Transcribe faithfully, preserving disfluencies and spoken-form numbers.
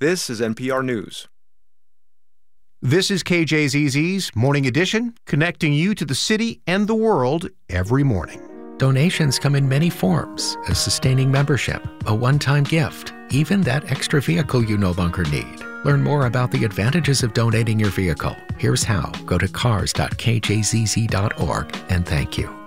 This is N P R News. This is K J Z Z's Morning Edition, connecting you to the city and the world every morning. Donations come in many forms: a sustaining membership, a one-time gift, even that extra vehicle you no longer need. Learn more about the advantages of donating your vehicle. Here's how. Go to cars dot k j z z dot org and thank you.